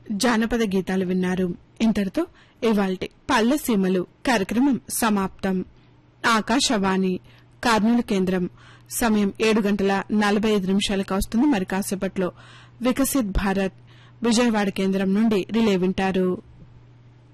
జానపద గీతాలు విన్నారు. ఇంతటితో ఇవాల్టి పల్లె సీమలు కార్యక్రమం సమాప్తం. ఆకాశవాణి కర్నూలు కేంద్రం. సమయం 7:45 వస్తుంది. మరి కాసేపట్లో వికసిత్ భారత్ విజయవాడ కేంద్రం నుండి రిలే వింటారు.